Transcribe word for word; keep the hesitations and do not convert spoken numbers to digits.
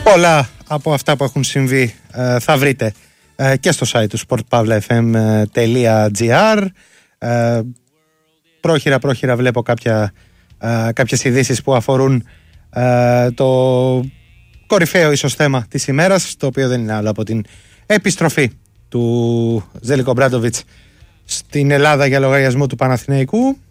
Πολλά από αυτά που έχουν συμβεί ε, θα βρείτε ε, και στο site του sport pavla f m dot g r. ε, πρόχειρα πρόχειρα βλέπω κάποια, ε, κάποιες ειδήσεις που αφορούν ε, το κορυφαίο ίσως θέμα της ημέρας, το οποίο δεν είναι άλλο από την επιστροφή του Ζέλικο Ομπράντοβιτς στην Ελλάδα για λογαριασμό του Παναθηναϊκού.